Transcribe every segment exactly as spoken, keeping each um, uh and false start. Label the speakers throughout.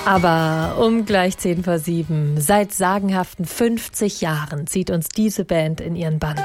Speaker 1: Aber um gleich zehn vor sieben, seit sagenhaften fünfzig Jahren zieht uns diese Band in ihren Bann.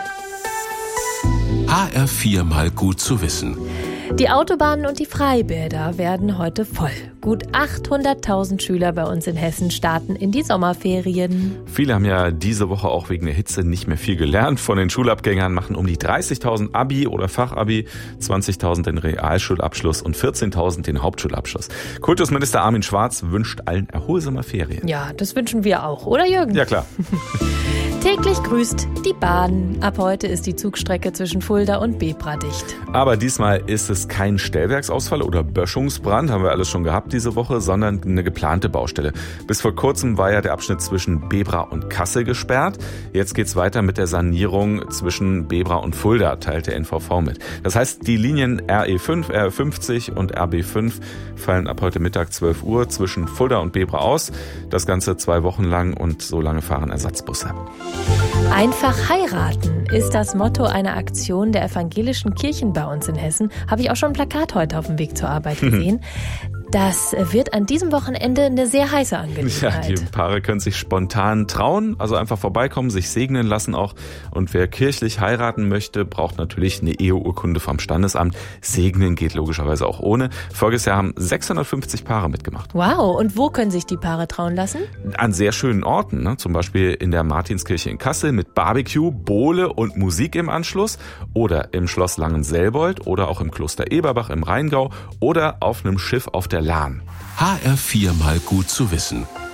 Speaker 2: H R vier mal gut zu wissen.
Speaker 1: Die Autobahnen und die Freibäder werden heute voll. Gut achthunderttausend Schüler bei uns in Hessen starten in die Sommerferien.
Speaker 3: Viele haben ja diese Woche auch wegen der Hitze nicht mehr viel gelernt. Von den Schulabgängern machen um die dreißigtausend Abi oder Fachabi, zwanzigtausend den Realschulabschluss und vierzehntausend den Hauptschulabschluss. Kultusminister Armin Schwarz wünscht allen erholsame Ferien.
Speaker 1: Ja, das wünschen wir auch, oder Jürgen?
Speaker 3: Ja, klar.
Speaker 1: Täglich grüßt die Bahn. Ab heute ist die Zugstrecke zwischen Fulda und Bebra dicht.
Speaker 3: Aber diesmal ist es kein Stellwerksausfall oder Böschungsbrand, haben wir alles schon gehabt diese Woche, sondern eine geplante Baustelle. Bis vor kurzem war ja der Abschnitt zwischen Bebra und Kassel gesperrt. Jetzt geht's weiter mit der Sanierung zwischen Bebra und Fulda, teilt der N V V mit. Das heißt, die Linien R E fünf, R fünfzig und R B fünf fallen ab heute Mittag zwölf Uhr zwischen Fulda und Bebra aus. Das Ganze zwei Wochen lang und so lange fahren Ersatzbusse.
Speaker 1: Einfach heiraten ist das Motto einer Aktion der evangelischen Kirchen bei uns in Hessen. Habe ich auch schon ein Plakat heute auf dem Weg zur Arbeit gesehen. Das wird an diesem Wochenende eine sehr heiße Angelegenheit.
Speaker 3: Ja, die Paare können sich spontan trauen, also einfach vorbeikommen, sich segnen lassen auch. Und wer kirchlich heiraten möchte, braucht natürlich eine Eheurkunde vom Standesamt. Segnen geht logischerweise auch ohne. Voriges Jahr haben sechshundertfünfzig Paare mitgemacht.
Speaker 1: Wow, und wo können sich die Paare trauen lassen?
Speaker 3: An sehr schönen Orten, ne? Zum Beispiel in der Martinskirche in Kassel mit Barbecue, Bowle und Musik im Anschluss. Oder im Schloss Langenselbold oder auch im Kloster Eberbach im Rheingau oder auf einem Schiff auf der Lahn.
Speaker 2: H R vier mal gut zu wissen.